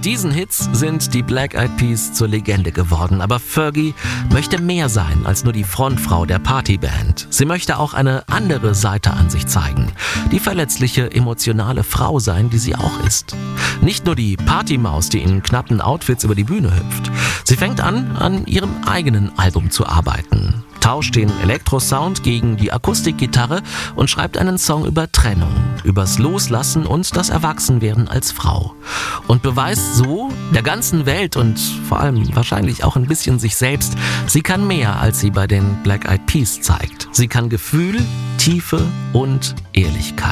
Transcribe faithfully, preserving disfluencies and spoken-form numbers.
Mit diesen Hits sind die Black Eyed Peas zur Legende geworden. Aber Fergie möchte mehr sein als nur die Frontfrau der Partyband. Sie möchte auch eine andere Seite an sich zeigen. Die verletzliche, emotionale Frau sein, die sie auch ist. Nicht nur die Partymaus, die in knappen Outfits über die Bühne hüpft. Sie fängt an, an ihrem eigenen Album zu arbeiten. Tauscht den Elektrosound gegen die Akustikgitarre und schreibt einen Song über Trennung, übers Loslassen und das Erwachsenwerden als Frau. Und beweist so der ganzen Welt und vor allem wahrscheinlich auch ein bisschen sich selbst, sie kann mehr, als sie bei den Black Eyed Peas zeigt. Sie kann Gefühl, Tiefe und Ehrlichkeit.